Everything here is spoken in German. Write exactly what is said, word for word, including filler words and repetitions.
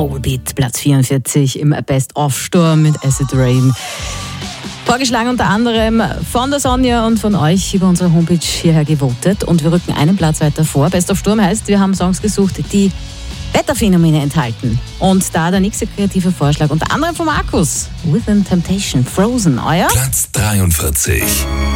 Volbeat, Platz vierundvierzig im Best-of-Sturm mit Acid Rain. Vorgeschlagen unter anderem von der Sonja und von euch über unsere Homepage hierher gewotet. Und wir rücken einen Platz weiter vor. Best of Sturm heißt, wir haben Songs gesucht, die Wetterphänomene enthalten. Und da der nächste kreative Vorschlag unter anderem von Markus. Within Temptation, Frozen, euer? Platz dreiundvierzig.